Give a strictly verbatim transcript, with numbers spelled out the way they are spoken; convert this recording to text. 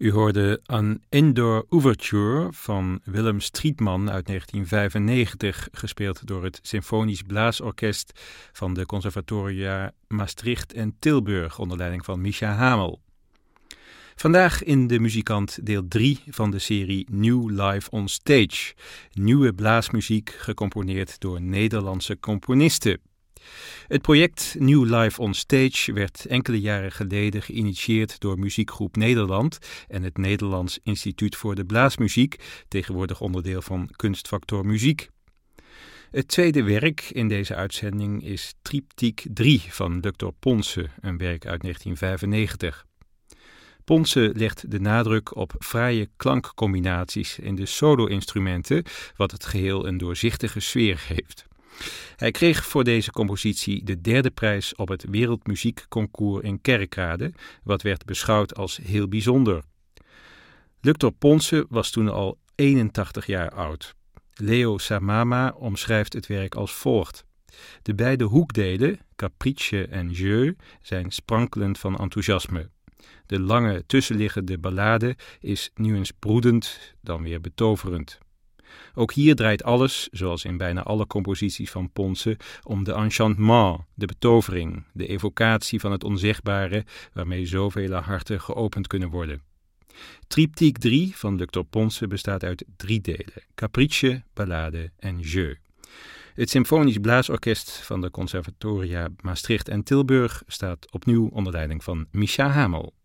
U hoorde An Indoor Overture van Willem Strietman uit negentien vijfennegentig, gespeeld door het Symfonisch Blaasorkest van de Conservatoria Maastricht en Tilburg onder leiding van Mischa Hamel. Vandaag in De Muzikant deel drie van de serie New Live on Stage. Nieuwe blaasmuziek gecomponeerd door Nederlandse componisten. Het project New Live on Stage werd enkele jaren geleden geïnitieerd door Muziekgroep Nederland en het Nederlands Instituut voor de Blaasmuziek, tegenwoordig onderdeel van Kunstfactor Muziek. Het tweede werk in deze uitzending is Triptiek drie van Luctor Ponce, een werk uit negentien vijfennegentig. Ponce legt de nadruk op fraaie klankcombinaties in de solo-instrumenten, wat het geheel een doorzichtige sfeer geeft. Hij kreeg voor deze compositie de derde prijs op het Wereldmuziekconcours in Kerkrade, wat werd beschouwd als heel bijzonder. Luctor Ponce was toen al eenentachtig jaar oud. Leo Samama omschrijft het werk als volgt. De beide hoekdelen, capricce en jeu, zijn sprankelend van enthousiasme. De lange tussenliggende ballade is nu eens broedend, dan weer betoverend. Ook hier draait alles, zoals in bijna alle composities van Ponce, om de enchantement, de betovering, de evocatie van het onzegbare, waarmee zoveel harten geopend kunnen worden. Triptiek drie van Luctor Ponce bestaat uit drie delen, capricce, ballade en jeu. Het Symfonisch Blaasorkest van de Conservatoria Maastricht en Tilburg staat opnieuw onder leiding van Mischa Hamel.